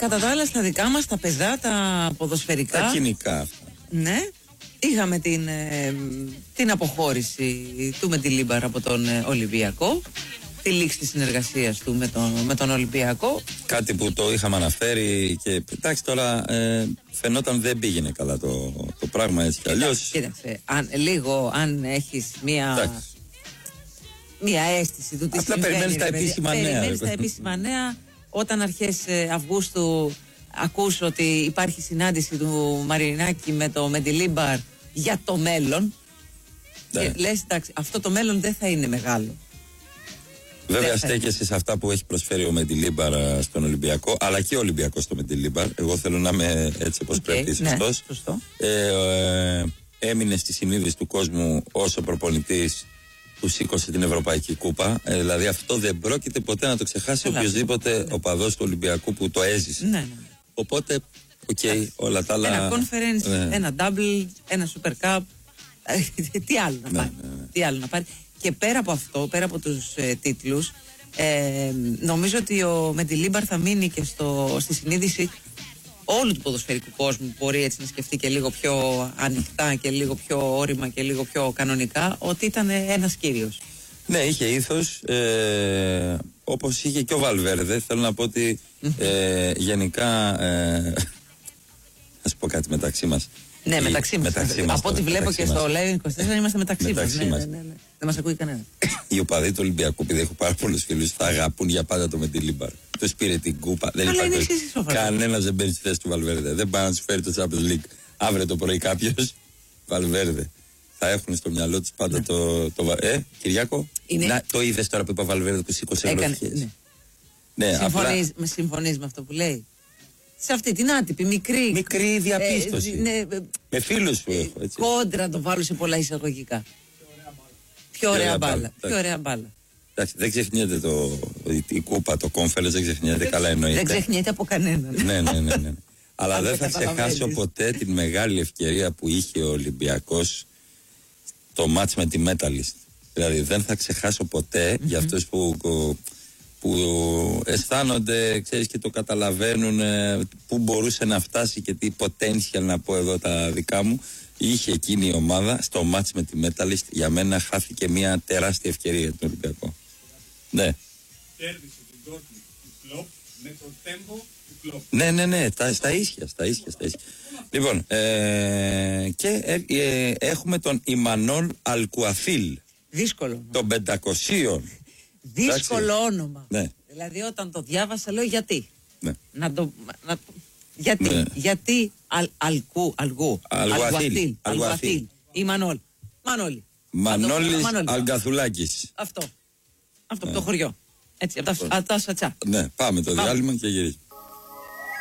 Κατά τα άλλα, στα δικά μας, τα πεζά, τα ποδοσφαιρικά. Τα κοινικά. Ναι. Είχαμε την αποχώρηση του Μεντιλίμπαρ από τον Ολυμπιακό. Τη λήξη της συνεργασίας του με τον Ολυμπιακό. Κάτι που το είχαμε αναφέρει και εντάξει τώρα φαινόταν δεν πήγαινε καλά το πράγμα έτσι κι αλλιώς. Κοίταξε, αν έχεις μία αίσθηση του τι συμβαίνει. Περιμένεις τα επίσημα νέα. Περιμένεις τα επίσημα νέα. Όταν αρχές Αυγούστου ακούς ότι υπάρχει συνάντηση του Μαρινάκη με το Μεντιλίμπαρ για το μέλλον. Και λες, εντάξει, αυτό το μέλλον δεν θα είναι μεγάλο. Βέβαια στέκεσαι σε αυτά που έχει προσφέρει ο Μεντιλίμπαρ στον Ολυμπιακό, αλλά και ο Ολυμπιακός στο Μεντιλίμπαρ. Εγώ θέλω να είμαι έτσι όπως πρέπει, σωστός. Σωστό. Έμεινε στη συνείδηση του κόσμου όσο προπονητής που σήκωσε την Ευρωπαϊκή Κούπα. Δηλαδή αυτό δεν πρόκειται ποτέ να το ξεχάσει οποιοδήποτε οπαδός του Ολυμπιακού που το έζησε. Ναι. Οπότε, όλα τα άλλα. Ένα conference, ένα double, ένα super cup. Τι άλλο να πάρει. Τι άλλο να πάρει. Και πέρα από αυτό, πέρα από τους τίτλους, νομίζω ότι ο Μεντιλίμπαρ θα μείνει και στη συνείδηση όλου του ποδοσφαιρικού κόσμου που μπορεί έτσι να σκεφτεί και λίγο πιο ανοιχτά και λίγο πιο όρημα και λίγο πιο κανονικά, ότι ήταν ένας κύριος. Ναι, είχε ήθος, όπως είχε και ο Βαλβέρδε. Θέλω να πω ότι γενικά, να σου πω κάτι μεταξύ μας. Ναι, μεταξύ μας. Από ό,τι βλέπω και στο Live 24 είμαστε μεταξύ μας. Δεν μας ακούει κανένα. Οι οπαδοί του Ολυμπιακού, επειδή έχω πάρα πολλούς φίλους, θα αγαπούν για πάντα το Μεντιλίμπαρ. Τους πήρε την κούπα. Δεν υπάρχει κανένας δεν μπαίνει στη θέση του Βαλβέρδε. Δεν πάει να τους φέρει το Champions League. Αύριο το πρωί κάποιος, Βαλβέρδε. Θα έχουν στο μυαλό τους πάντα Κυριάκο, το είδες τώρα που είπα Βαλβέρδε που σήκωσε ευρωχές. Συμφωνείς με αυτό που λέει? Σε αυτή την άτυπη, μικρή διαπίστωση. Με φίλους που έχω. Έτσι. Κόντρα το βάλω σε πολλά εισαγωγικά. Πιο ωραία μπάλα. Εντάξει, δεν ξεχνιέται η κούπα, το conference δεν ξεχνιέται, καλά εννοείται. Δεν ξεχνιέται από κανέναν. Ναι. Αλλά δεν θα ξεχάσω ποτέ την μεγάλη ευκαιρία που είχε ο Ολυμπιακός το μάτς με τη Metalist. Δηλαδή δεν θα ξεχάσω ποτέ για αυτούς που αισθάνονται, ξέρεις, και το καταλαβαίνουν πού μπορούσε να φτάσει και τι potential, να πω εδώ τα δικά μου, είχε εκείνη η ομάδα στο μάτς με τη Metalist. Για μένα χάθηκε μια τεράστια ευκαιρία για τον Ολυμπιακό. Ναι. Κέρδισε την Dortmund του Κλοπ με το tempo του Κλοπ. Ναι, στα ίσια. Λοιπόν, και έχουμε τον Ιμανόλ Αλκουαθίλ. Δύσκολο. Των 500. Δύσκολο όνομα. Ναι. Δηλαδή όταν το διάβασα λέω γιατί. Ναι. Γιατί. Ναι. Γιατί Αλγουαθίλ. Ιμανόλ. Μανώλης Αλγκαθουλάκης. Αυτό από το χωριό. Έτσι, από τα Σατσά. Ναι, πάμε το διάλειμμα και γυρίζουμε.